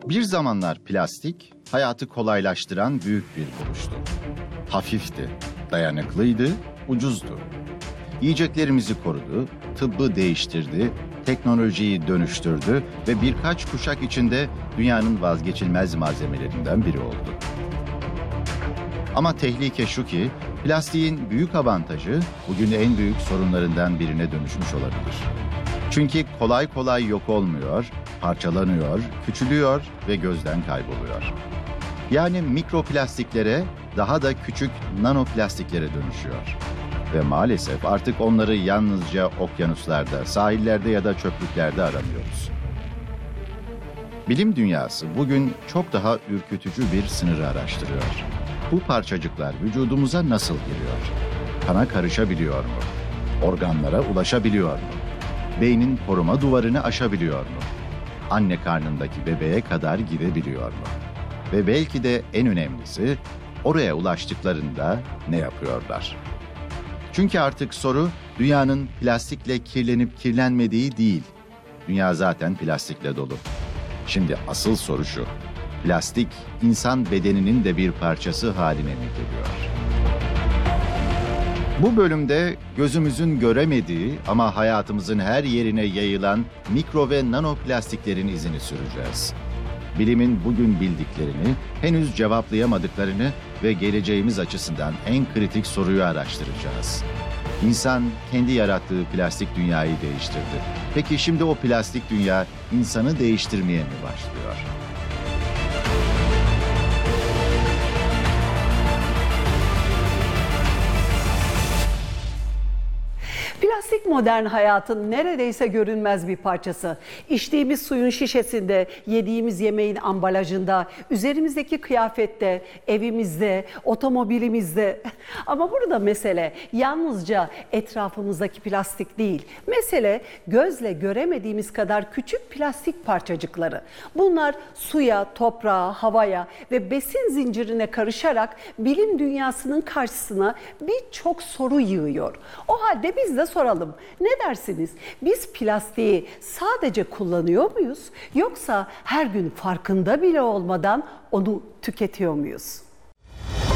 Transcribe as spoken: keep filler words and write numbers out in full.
Bir zamanlar plastik, hayatı kolaylaştıran büyük bir buluştu. Hafifti, dayanıklıydı, ucuzdu. Yiyeceklerimizi korudu, tıbbı değiştirdi, teknolojiyi dönüştürdü ve birkaç kuşak içinde dünyanın vazgeçilmez malzemelerinden biri oldu. Ama tehlike şu ki, plastiğin büyük avantajı bugün en büyük sorunlarından birine dönüşmüş olabilir. Çünkü kolay kolay yok olmuyor, parçalanıyor, küçülüyor ve gözden kayboluyor. Yani mikroplastiklere, daha da küçük nanoplastiklere dönüşüyor. Ve maalesef artık onları yalnızca okyanuslarda, sahillerde ya da çöplüklerde aramıyoruz. Bilim dünyası bugün çok daha ürkütücü bir sınırı araştırıyor. Bu parçacıklar vücudumuza nasıl giriyor? Kana karışabiliyor mu? Organlara ulaşabiliyor mu? Beynin koruma duvarını aşabiliyor mu? Anne karnındaki bebeğe kadar gidebiliyor mu? Ve belki de en önemlisi, oraya ulaştıklarında ne yapıyorlar? Çünkü artık soru dünyanın plastikle kirlenip kirlenmediği değil. Dünya zaten plastikle dolu. Şimdi asıl soru şu: plastik insan bedeninin de bir parçası haline mi geliyor? Bu bölümde gözümüzün göremediği ama hayatımızın her yerine yayılan mikro ve nanoplastiklerin izini süreceğiz. Bilimin bugün bildiklerini, henüz cevaplayamadıklarını ve geleceğimiz açısından en kritik soruyu araştıracağız. İnsan kendi yarattığı plastik dünyayı değiştirdi. Peki şimdi o plastik dünya insanı değiştirmeye mi başlıyor? Plastik modern hayatın neredeyse görünmez bir parçası. İçtiğimiz suyun şişesinde, yediğimiz yemeğin ambalajında, üzerimizdeki kıyafette, evimizde, otomobilimizde. Ama burada mesele yalnızca etrafımızdaki plastik değil. Mesele gözle göremediğimiz kadar küçük plastik parçacıkları. Bunlar suya, toprağa, havaya ve besin zincirine karışarak bilim dünyasının karşısına birçok soru yığıyor. O halde biz de soralım. Ne dersiniz? Biz plastiği sadece kullanıyor muyuz? Yoksa her gün farkında bile olmadan onu tüketiyor muyuz?